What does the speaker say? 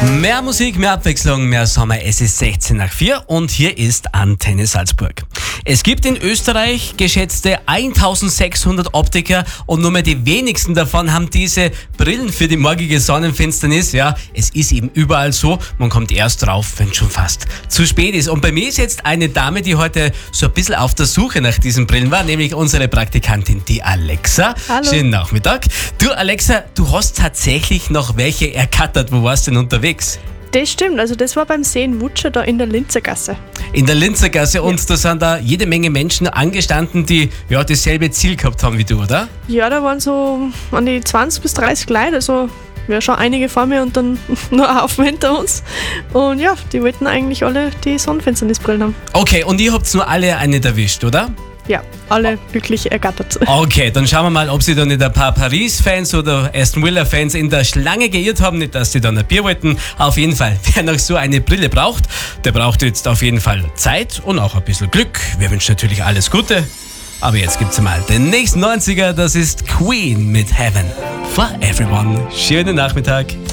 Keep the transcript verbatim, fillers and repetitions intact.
Mehr Musik, mehr Abwechslung, mehr Sommer. Es ist sechzehn nach vier und hier ist Antenne Salzburg. Es gibt in Österreich geschätzte eintausendsechshundert Optiker und nur mehr die wenigsten davon haben diese Brillen für die morgige Sonnenfinsternis. Ja, es ist eben überall so. Man kommt erst drauf, wenn schon fast zu spät ist. Und bei mir ist jetzt eine Dame, die heute so ein bisschen auf der Suche nach diesen Brillen war, nämlich unsere Praktikantin, die Alexa. Hallo. Schönen Nachmittag. Du Alexa, du hast tatsächlich noch welche ergattert. Wo warst du denn unterwegs? Das stimmt, also das war beim See in Wutscher da in der Linzergasse. In der Linzergasse, und da sind da jede Menge Menschen angestanden, die ja dasselbe Ziel gehabt haben wie du, oder? Ja, da waren so an die zwanzig bis dreißig Leute, also ja, schon einige vor mir und dann nur ein Haufen hinter uns. Und ja, die wollten eigentlich alle die Sonnenfinsternisbrillen haben. Okay, und ihr habt nur alle eine erwischt, oder? Ja, alle glücklich ergattert. Okay, dann schauen wir mal, ob sie da nicht ein paar Paris-Fans oder Aston Villa-Fans in der Schlange geirrt haben, nicht, dass sie dann ein Bier wollten. Auf jeden Fall, wer noch so eine Brille braucht, der braucht jetzt auf jeden Fall Zeit und auch ein bisschen Glück. Wir wünschen natürlich alles Gute. Aber jetzt gibt's mal den nächsten neunziger, das ist Queen mit Heaven for Everyone. Schönen Nachmittag.